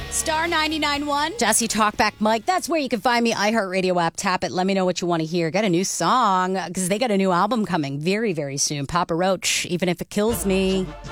Star 99.1, Jesse Talkback Mike. That's where you can find me. iHeartRadio app. Tap it. Let me know what you want to hear. Get a new song because they got a new album coming very, very soon. Papa Roach, Even If It Kills Me.